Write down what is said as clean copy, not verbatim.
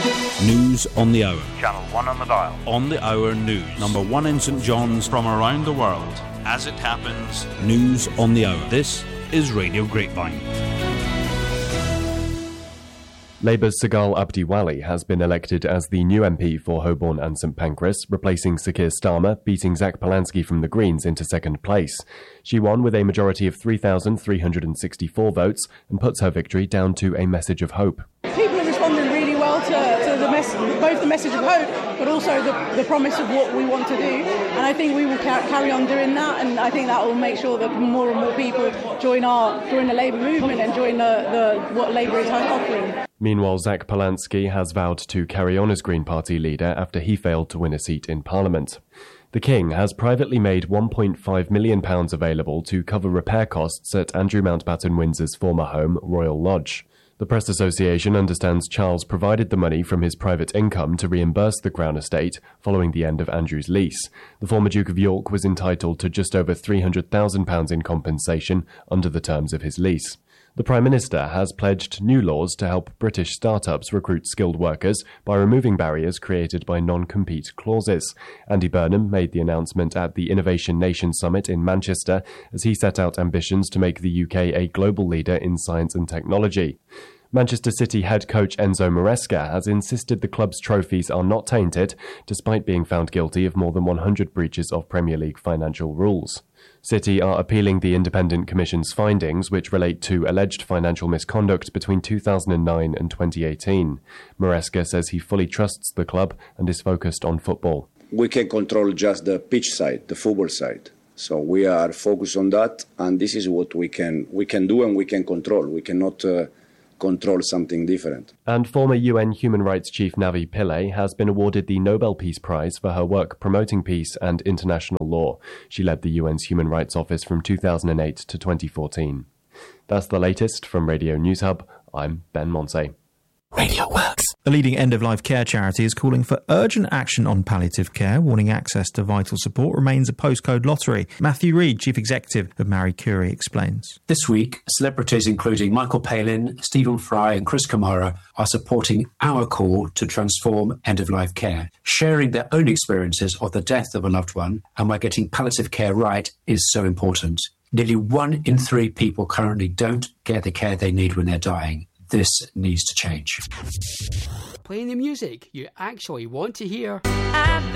News on the hour. Channel 1 on the dial. On the hour news. Number 1 in St John's from around the world. As it happens. News on the hour. This is Radio Grapevine. Labour's Sagal Abdiwali has been elected as the new MP for Holborn and St Pancras, replacing Sir Keir Starmer, beating Zach Polanski from the Greens into second place. She won with a majority of 3,364 votes and puts her victory down to a message of hope. People are responding really well to the both the message of hope, but also the promise of what we want to do. And I think we will carry on doing that, and I think that will make sure that more and more people join the Labour movement and join what Labour is offering. Meanwhile, Zach Polanski has vowed to carry on as Green Party leader after he failed to win a seat in Parliament. The King has privately made £1.5 million available to cover repair costs at Andrew Mountbatten Windsor's former home, Royal Lodge. The Press Association understands Charles provided the money from his private income to reimburse the Crown estate following the end of Andrew's lease. The former Duke of York was entitled to just over £300,000 in compensation under the terms of his lease. The Prime Minister has pledged new laws to help British startups recruit skilled workers by removing barriers created by non-compete clauses. Andy Burnham made the announcement at the Innovation Nation Summit in Manchester as he set out ambitions to make the UK a global leader in science and technology. Manchester City head coach Enzo Maresca has insisted the club's trophies are not tainted, despite being found guilty of more than 100 breaches of Premier League financial rules. City are appealing the Independent Commission's findings, which relate to alleged financial misconduct between 2009 and 2018. Maresca says he fully trusts the club and is focused on football. We can control just the pitch side, the football side. So we are focused on that, and this is what we can do and we can control. We cannot control something different. And former UN Human Rights Chief Navi Pillay has been awarded the Nobel Peace Prize for her work promoting peace and international law. She led the UN's Human Rights Office from 2008 to 2014. That's the latest from Radio News Hub. I'm Ben Monsey. Radio Works. The leading end-of-life care charity is calling for urgent action on palliative care, warning access to vital support remains a postcode lottery. Matthew Reid, Chief Executive of Marie Curie, explains. This week, celebrities including Michael Palin, Stephen Fry and Chris Kamara are supporting our call to transform end-of-life care, sharing their own experiences of the death of a loved one and why getting palliative care right is so important. Nearly 1 in 3 people currently don't get the care they need when they're dying. This needs to change. Playing the music you actually want to hear.